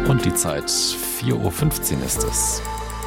Und die Zeit 4:15 Uhr ist es.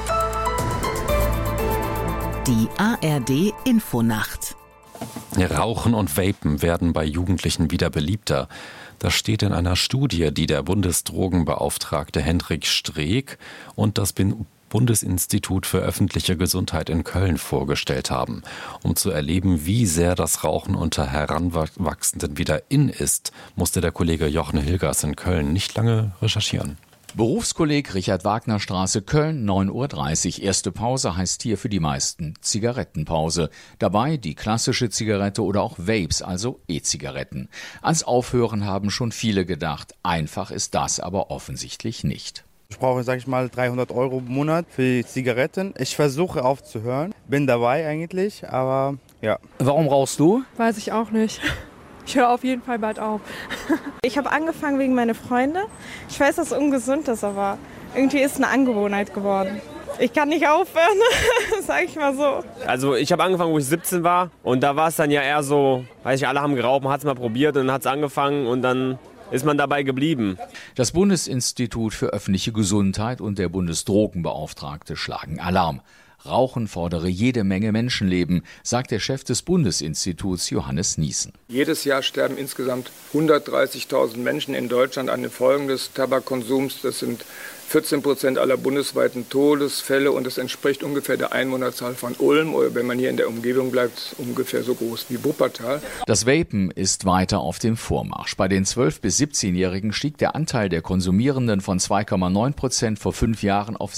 Die ARD Infonacht. Rauchen und Vapen werden bei Jugendlichen wieder beliebter. Das steht in einer Studie, die der Bundesdrogenbeauftragte Hendrik Streeck und das Bundesinstitut für öffentliche Gesundheit in Köln vorgestellt haben. Um zu erleben, wie sehr das Rauchen unter Heranwachsenden wieder in ist, musste der Kollege Jochen Hilgers in Köln nicht lange recherchieren. Berufskolleg Richard-Wagner-Straße, Köln, 9:30 Uhr. Erste Pause heißt hier für die meisten Zigarettenpause. Dabei die klassische Zigarette oder auch Vapes, also E-Zigaretten. Ans Aufhören haben schon viele gedacht. Einfach ist das aber offensichtlich nicht. Ich brauche, 300 € im Monat für die Zigaretten. Ich versuche aufzuhören, bin dabei eigentlich, aber ja. Warum rauchst du? Weiß ich auch nicht. Ich höre auf jeden Fall bald auf. Ich habe angefangen wegen meiner Freunde. Ich weiß, dass es ungesund ist, aber irgendwie ist es eine Angewohnheit geworden. Ich kann nicht aufhören, sag ich mal so. Also ich habe angefangen, wo ich 17 war und da war es dann ja eher so, weiß ich, alle haben geraucht, man hat es mal probiert und dann hat es angefangen und dann ist man dabei geblieben. Das Bundesinstitut für öffentliche Gesundheit und der Bundesdrogenbeauftragte schlagen Alarm. Rauchen fordere jede Menge Menschenleben, sagt der Chef des Bundesinstituts Johannes Niesen. Jedes Jahr sterben insgesamt 130.000 Menschen in Deutschland an den Folgen des Tabakkonsums. Das sind 14% aller bundesweiten Todesfälle und das entspricht ungefähr der Einwohnerzahl von Ulm oder wenn man hier in der Umgebung bleibt, ungefähr so groß wie Wuppertal. Das Vapen ist weiter auf dem Vormarsch. Bei den 12- bis 17-Jährigen stieg der Anteil der Konsumierenden von 2,9% vor 5 Jahren auf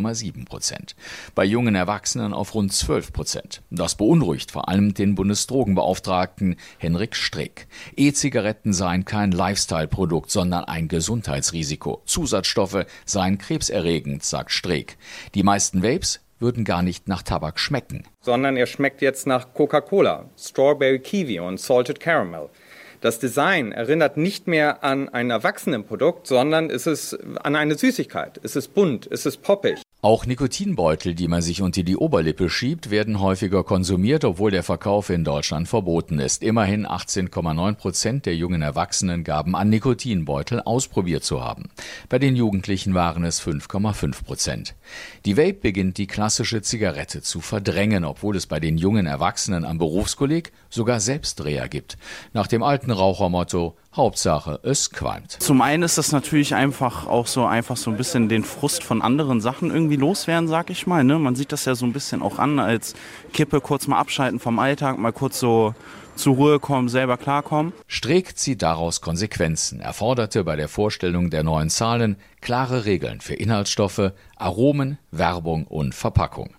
6,7%. Bei jungen Erwachsenen auf rund 12%. Das beunruhigt vor allem den Bundesdrogenbeauftragten Hendrik Streeck. E-Zigaretten seien kein Lifestyle-Produkt, sondern ein Gesundheitsrisiko. Zusatzstoffe seien krebserregend, sagt Streeck. Die meisten Vapes würden gar nicht nach Tabak schmecken. Sondern er schmeckt jetzt nach Coca-Cola, Strawberry Kiwi und Salted Caramel. Das Design erinnert nicht mehr an ein Erwachsenenprodukt, sondern es ist an eine Süßigkeit. Es ist bunt, es ist poppig. Auch Nikotinbeutel, die man sich unter die Oberlippe schiebt, werden häufiger konsumiert, obwohl der Verkauf in Deutschland verboten ist. Immerhin 18,9% der jungen Erwachsenen gaben an, Nikotinbeutel ausprobiert zu haben. Bei den Jugendlichen waren es 5,5%. Die Vape beginnt die klassische Zigarette zu verdrängen, obwohl es bei den jungen Erwachsenen am Berufskolleg sogar Selbstdreher gibt. Nach dem alten Rauchermotto: Hauptsache, es qualmt. Zum einen ist das natürlich einfach so ein bisschen den Frust von anderen Sachen irgendwie loswerden, sag ich mal. Ne? Man sieht das ja so ein bisschen auch an als Kippe, kurz mal abschalten vom Alltag, mal kurz so zur Ruhe kommen, selber klarkommen. Streeck zieht daraus Konsequenzen. Er forderte bei der Vorstellung der neuen Zahlen klare Regeln für Inhaltsstoffe, Aromen, Werbung und Verpackung.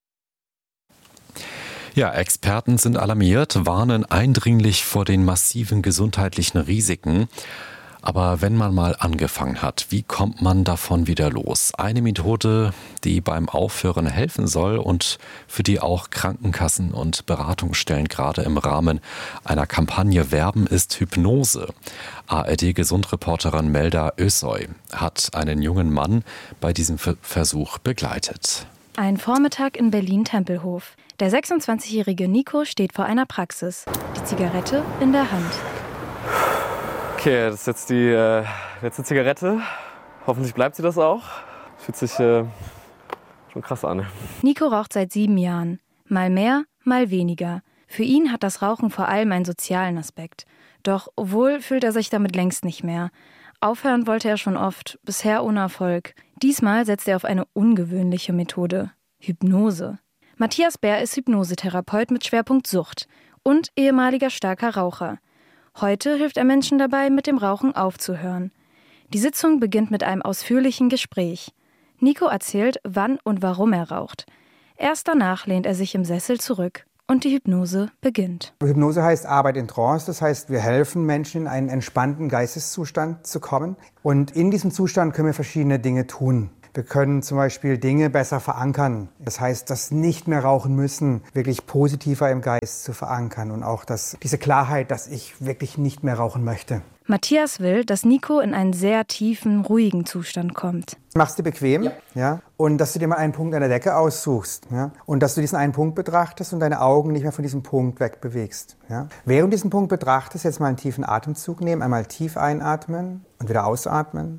Ja, Experten sind alarmiert, warnen eindringlich vor den massiven gesundheitlichen Risiken. Aber wenn man mal angefangen hat, wie kommt man davon wieder los? Eine Methode, die beim Aufhören helfen soll und für die auch Krankenkassen und Beratungsstellen gerade im Rahmen einer Kampagne werben, ist Hypnose. ARD-Gesundreporterin Melda Ösoy hat einen jungen Mann bei diesem Versuch begleitet. Ein Vormittag in Berlin-Tempelhof. Der 26-jährige Nico steht vor einer Praxis, die Zigarette in der Hand. Okay, das ist jetzt die letzte Zigarette. Hoffentlich bleibt sie das auch. Fühlt sich schon krass an. Nico raucht seit 7 Jahren. Mal mehr, mal weniger. Für ihn hat das Rauchen vor allem einen sozialen Aspekt. Doch wohl fühlt er sich damit längst nicht mehr. Aufhören wollte er schon oft, bisher ohne Erfolg. Diesmal setzt er auf eine ungewöhnliche Methode: Hypnose. Matthias Bär ist Hypnosetherapeut mit Schwerpunkt Sucht und ehemaliger starker Raucher. Heute hilft er Menschen dabei, mit dem Rauchen aufzuhören. Die Sitzung beginnt mit einem ausführlichen Gespräch. Nico erzählt, wann und warum er raucht. Erst danach lehnt er sich im Sessel zurück und die Hypnose beginnt. Hypnose heißt Arbeit in Trance, das heißt, wir helfen Menschen in einen entspannten Geisteszustand zu kommen. Und in diesem Zustand können wir verschiedene Dinge tun. Wir können zum Beispiel Dinge besser verankern. Das heißt, das nicht mehr rauchen müssen, wirklich positiver im Geist zu verankern und auch diese Klarheit, dass ich wirklich nicht mehr rauchen möchte. Matthias will, dass Nico in einen sehr tiefen, ruhigen Zustand kommt. Machst du bequem, ja, und dass du dir mal einen Punkt an der Decke aussuchst, ja, und dass du diesen einen Punkt betrachtest und deine Augen nicht mehr von diesem Punkt wegbewegst. Ja. Während du diesen Punkt betrachtest, jetzt mal einen tiefen Atemzug nehmen, einmal tief einatmen und wieder ausatmen.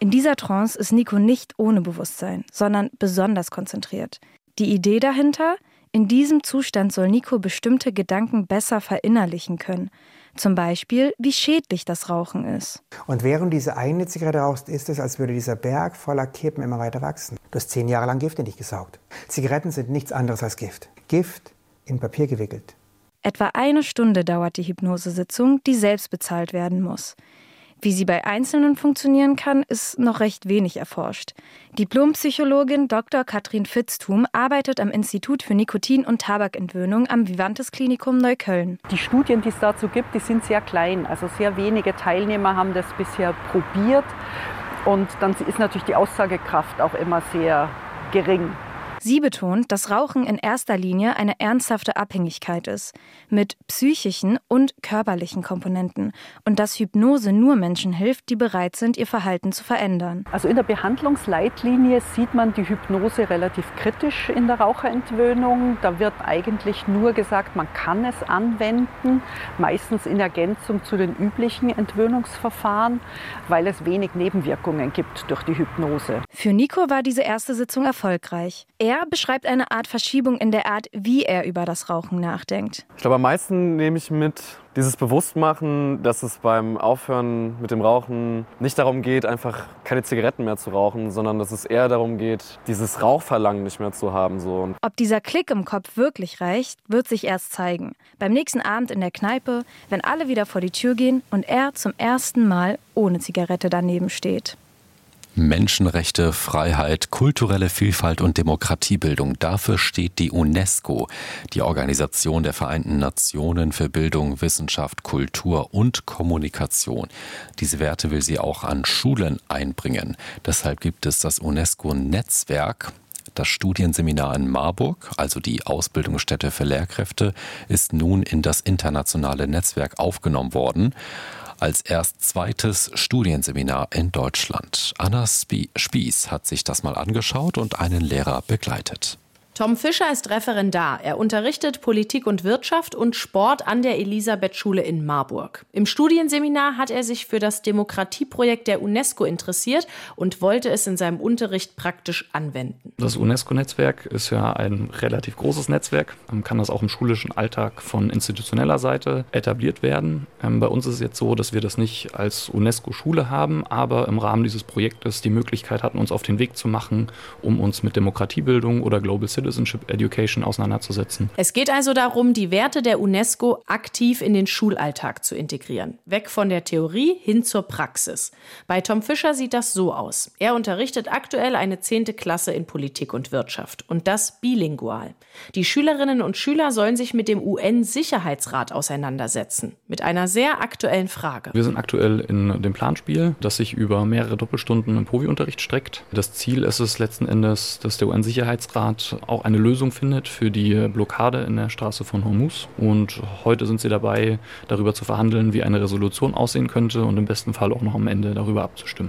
In dieser Trance ist Nico nicht ohne Bewusstsein, sondern besonders konzentriert. Die Idee dahinter? In diesem Zustand soll Nico bestimmte Gedanken besser verinnerlichen können. Zum Beispiel, wie schädlich das Rauchen ist. Und während diese eine Zigarette rauchst, ist es, als würde dieser Berg voller Kippen immer weiter wachsen. Du hast 10 Jahre lang Gift in dich gesaugt. Zigaretten sind nichts anderes als Gift. Gift in Papier gewickelt. Etwa 1 Stunde dauert die Hypnosesitzung, die selbst bezahlt werden muss. Wie sie bei Einzelnen funktionieren kann, ist noch recht wenig erforscht. Diplompsychologin Dr. Katrin Vitzthum arbeitet am Institut für Nikotin- und Tabakentwöhnung am Vivantes Klinikum Neukölln. Die Studien, die es dazu gibt, die sind sehr klein. Also sehr wenige Teilnehmer haben das bisher probiert. Und dann ist natürlich die Aussagekraft auch immer sehr gering. Sie betont, dass Rauchen in erster Linie eine ernsthafte Abhängigkeit ist, mit psychischen und körperlichen Komponenten und dass Hypnose nur Menschen hilft, die bereit sind, ihr Verhalten zu verändern. Also in der Behandlungsleitlinie sieht man die Hypnose relativ kritisch in der Raucherentwöhnung. Da wird eigentlich nur gesagt, man kann es anwenden, meistens in Ergänzung zu den üblichen Entwöhnungsverfahren, weil es wenig Nebenwirkungen gibt durch die Hypnose. Für Nico war diese erste Sitzung erfolgreich. Er beschreibt eine Art Verschiebung in der Art, wie er über das Rauchen nachdenkt. Ich glaube, am meisten nehme ich mit dieses Bewusstmachen, dass es beim Aufhören mit dem Rauchen nicht darum geht, einfach keine Zigaretten mehr zu rauchen, sondern dass es eher darum geht, dieses Rauchverlangen nicht mehr zu haben. So. Ob dieser Klick im Kopf wirklich reicht, wird sich erst zeigen. Beim nächsten Abend in der Kneipe, wenn alle wieder vor die Tür gehen und er zum ersten Mal ohne Zigarette daneben steht. Menschenrechte, Freiheit, kulturelle Vielfalt und Demokratiebildung. Dafür steht die UNESCO, die Organisation der Vereinten Nationen für Bildung, Wissenschaft, Kultur und Kommunikation. Diese Werte will sie auch an Schulen einbringen. Deshalb gibt es das UNESCO-Netzwerk. Das Studienseminar in Marburg, also die Ausbildungsstätte für Lehrkräfte, ist nun in das internationale Netzwerk aufgenommen worden. Als erst zweites Studienseminar in Deutschland. Anna Spieß hat sich das mal angeschaut und einen Lehrer begleitet. Tom Fischer ist Referendar. Er unterrichtet Politik und Wirtschaft und Sport an der Elisabeth-Schule in Marburg. Im Studienseminar hat er sich für das Demokratieprojekt der UNESCO interessiert und wollte es in seinem Unterricht praktisch anwenden. Das UNESCO-Netzwerk ist ja ein relativ großes Netzwerk. Man kann das auch im schulischen Alltag von institutioneller Seite etabliert werden. Bei uns ist es jetzt so, dass wir das nicht als UNESCO-Schule haben, aber im Rahmen dieses Projektes die Möglichkeit hatten, uns auf den Weg zu machen, um uns mit Demokratiebildung oder Global Citizenship Education auseinanderzusetzen. Es geht also darum, die Werte der UNESCO aktiv in den Schulalltag zu integrieren. Weg von der Theorie hin zur Praxis. Bei Tom Fischer sieht das so aus. Er unterrichtet aktuell eine 10. Klasse in Politik und Wirtschaft. Und das bilingual. Die Schülerinnen und Schüler sollen sich mit dem UN-Sicherheitsrat auseinandersetzen. Mit einer sehr aktuellen Frage. Wir sind aktuell in dem Planspiel, das sich über mehrere Doppelstunden im POVI-Unterricht streckt. Das Ziel ist es letzten Endes, dass der UN-Sicherheitsrat auch eine Lösung findet für die Blockade in der Straße von Hormuz. Und heute sind sie dabei, darüber zu verhandeln, wie eine Resolution aussehen könnte und im besten Fall auch noch am Ende darüber abzustimmen.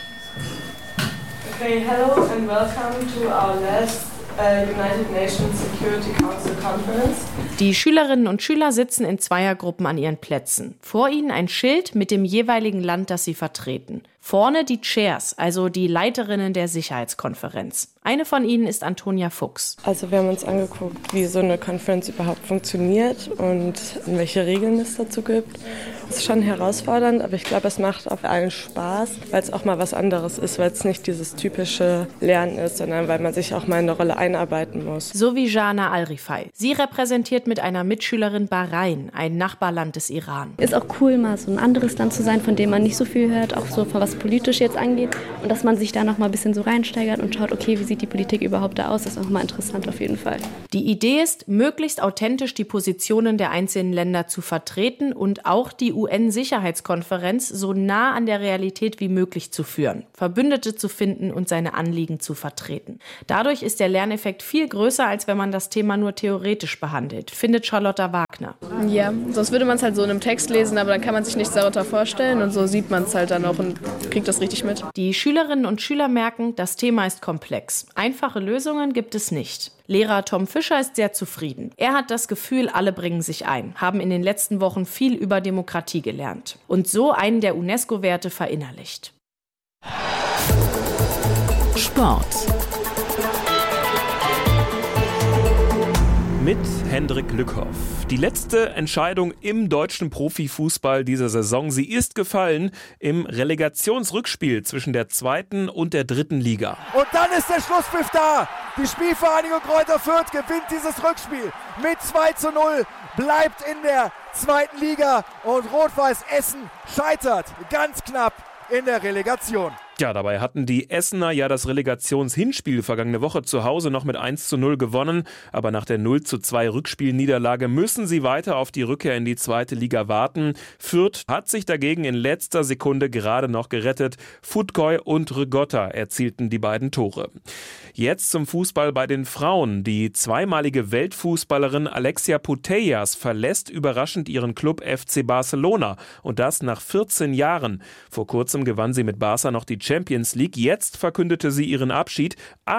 Okay, hello and welcome to our last United Nations Security Council Conference. Die Schülerinnen und Schüler sitzen in Zweiergruppen an ihren Plätzen. Vor ihnen ein Schild mit dem jeweiligen Land, das sie vertreten. Vorne die Chairs, also die Leiterinnen der Sicherheitskonferenz. Eine von ihnen ist Antonia Fuchs. Also wir haben uns angeguckt, wie so eine Konferenz überhaupt funktioniert und welche Regeln es dazu gibt. Es ist schon herausfordernd, aber ich glaube, es macht auf allen Spaß, weil es auch mal was anderes ist, weil es nicht dieses typische Lernen ist, sondern weil man sich auch mal in eine Rolle einarbeiten muss. So wie Jana Al-Rifai. Sie repräsentiert mit einer Mitschülerin Bahrain, ein Nachbarland des Iran. Ist auch cool, mal so ein anderes Land zu sein, von dem man nicht so viel hört, auch so von was politisch jetzt angeht. Und dass man sich da noch mal ein bisschen so reinsteigert und schaut, okay, wie sieht die Politik überhaupt da aus? Das ist auch mal interessant auf jeden Fall. Die Idee ist, möglichst authentisch die Positionen der einzelnen Länder zu vertreten und auch die UN-Sicherheitskonferenz so nah an der Realität wie möglich zu führen, Verbündete zu finden und seine Anliegen zu vertreten. Dadurch ist der Lerneffekt viel größer, als wenn man das Thema nur theoretisch behandelt, findet Charlotta Wagner. Ja, sonst würde man es halt so in einem Text lesen, aber dann kann man sich nichts darunter vorstellen und so sieht man es halt dann auch und kriegt das richtig mit. Die Schülerinnen und Schüler merken, das Thema ist komplex. Einfache Lösungen gibt es nicht. Lehrer Tom Fischer ist sehr zufrieden. Er hat das Gefühl, alle bringen sich ein, haben in den letzten Wochen viel über Demokratie gelernt und so einen der UNESCO-Werte verinnerlicht. Sport. Mit Hendrik Lückhoff. Die letzte Entscheidung im deutschen Profifußball dieser Saison. Sie ist gefallen im Relegationsrückspiel zwischen der 2. und der 3. Liga. Und dann ist der Schlusspfiff da. Die Spielvereinigung Greuther Fürth gewinnt dieses Rückspiel mit 2:0, bleibt in der 2. Liga und Rot-Weiß Essen scheitert ganz knapp in der Relegation. Ja, dabei hatten die Essener ja das Relegationshinspiel vergangene Woche zu Hause noch mit 1:0 gewonnen. Aber nach der 0:2 Rückspielniederlage müssen sie weiter auf die Rückkehr in die 2. Liga warten. Fürth hat sich dagegen in letzter Sekunde gerade noch gerettet. Futkoy und Rigotta erzielten die beiden Tore. Jetzt zum Fußball bei den Frauen. Die zweimalige Weltfußballerin Alexia Putellas verlässt überraschend ihren Club FC Barcelona. Und das nach 14 Jahren. Vor kurzem gewann sie mit Barca noch die Champions League. Jetzt verkündete sie ihren Abschied.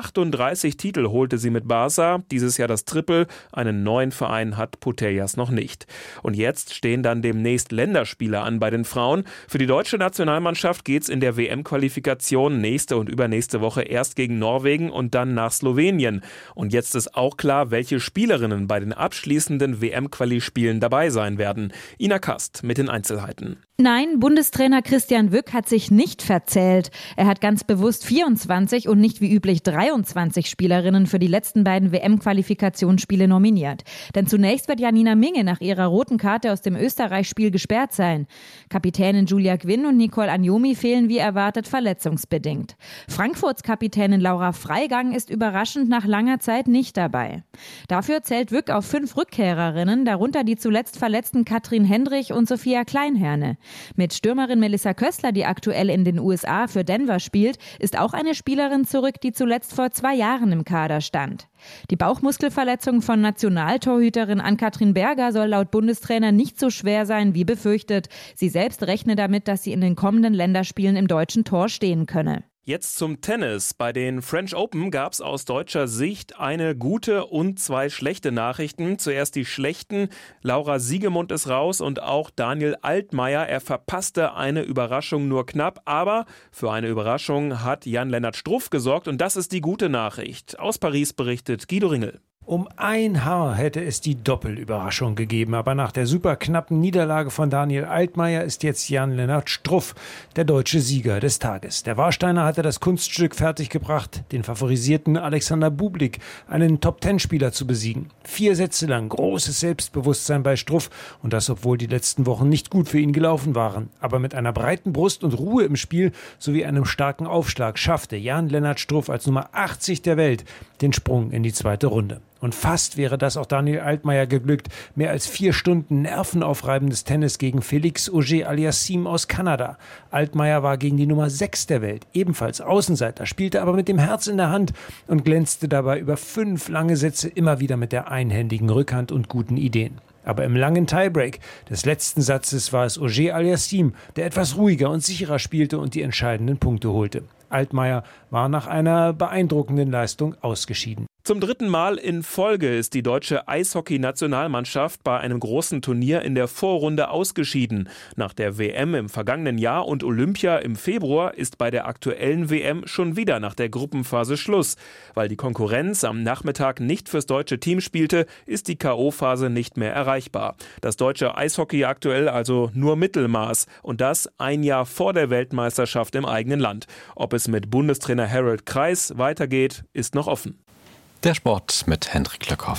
38 Titel holte sie mit Barca. Dieses Jahr das Triple. Einen neuen Verein hat Putellas noch nicht. Und jetzt stehen dann demnächst Länderspiele an bei den Frauen. Für die deutsche Nationalmannschaft geht's in der WM-Qualifikation nächste und übernächste Woche erst gegen Norwegen und dann nach Slowenien. Und jetzt ist auch klar, welche Spielerinnen bei den abschließenden WM-Quali-Spielen dabei sein werden. Ina Kast mit den Einzelheiten. Nein, Bundestrainer Christian Wück hat sich nicht verzählt. Er hat ganz bewusst 24 und nicht wie üblich 23 Spielerinnen für die letzten beiden WM-Qualifikationsspiele nominiert. Denn zunächst wird Janina Minge nach ihrer roten Karte aus dem Österreich-Spiel gesperrt sein. Kapitänin Julia Quinn und Nicole Agnomi fehlen wie erwartet verletzungsbedingt. Frankfurts Kapitänin Laura Freigang ist überraschend nach langer Zeit nicht dabei. Dafür zählt Wück auf 5 Rückkehrerinnen, darunter die zuletzt verletzten Katrin Hendrich und Sophia Kleinherne. Mit Stürmerin Melissa Köstler, die aktuell in den USA für Denver spielt, ist auch eine Spielerin zurück, die zuletzt vor 2 Jahren im Kader stand. Die Bauchmuskelverletzung von Nationaltorhüterin Ann-Kathrin Berger soll laut Bundestrainer nicht so schwer sein wie befürchtet. Sie selbst rechne damit, dass sie in den kommenden Länderspielen im deutschen Tor stehen könne. Jetzt zum Tennis. Bei den French Open gab es aus deutscher Sicht eine gute und 2 schlechte Nachrichten. Zuerst die schlechten. Laura Siegemund ist raus und auch Daniel Altmaier. Er verpasste eine Überraschung nur knapp. Aber für eine Überraschung hat Jan-Lennart Struff gesorgt und das ist die gute Nachricht. Aus Paris berichtet Guido Ringel. Um ein Haar hätte es die Doppelüberraschung gegeben, aber nach der superknappen Niederlage von Daniel Altmaier ist jetzt Jan-Lennart Struff der deutsche Sieger des Tages. Der Warsteiner hatte das Kunststück fertiggebracht, den favorisierten Alexander Bublik, einen Top-10-Spieler, zu besiegen. 4 Sätze lang großes Selbstbewusstsein bei Struff und das, obwohl die letzten Wochen nicht gut für ihn gelaufen waren. Aber mit einer breiten Brust und Ruhe im Spiel sowie einem starken Aufschlag schaffte Jan-Lennart Struff als Nummer 80 der Welt den Sprung in die 2. Runde. Und fast wäre das auch Daniel Altmaier geglückt. Mehr als 4 Stunden nervenaufreibendes Tennis gegen Félix Auger-Aliassime aus Kanada. Altmaier war gegen die Nummer 6 der Welt, ebenfalls Außenseiter, spielte aber mit dem Herz in der Hand und glänzte dabei über 5 lange Sätze immer wieder mit der einhändigen Rückhand und guten Ideen. Aber im langen Tiebreak des letzten Satzes war es Auger-Aliassime, der etwas ruhiger und sicherer spielte und die entscheidenden Punkte holte. Altmaier war nach einer beeindruckenden Leistung ausgeschieden. Zum 3. Mal in Folge ist die deutsche Eishockey-Nationalmannschaft bei einem großen Turnier in der Vorrunde ausgeschieden. Nach der WM im vergangenen Jahr und Olympia im Februar ist bei der aktuellen WM schon wieder nach der Gruppenphase Schluss. Weil die Konkurrenz am Nachmittag nicht fürs deutsche Team spielte, ist die K.O.-Phase nicht mehr erreichbar. Das deutsche Eishockey aktuell also nur Mittelmaß und das ein Jahr vor der Weltmeisterschaft im eigenen Land. Ob es mit Bundestrainer Harald Kreis weitergeht, ist noch offen. Der Sport mit Hendrik Lückhoff.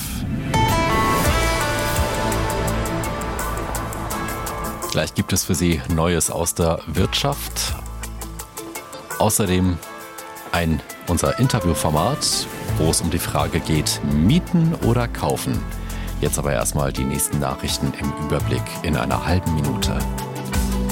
Gleich gibt es für Sie Neues aus der Wirtschaft. Außerdem unser Interviewformat, wo es um die Frage geht, mieten oder kaufen. Jetzt aber erstmal die nächsten Nachrichten im Überblick in einer halben Minute.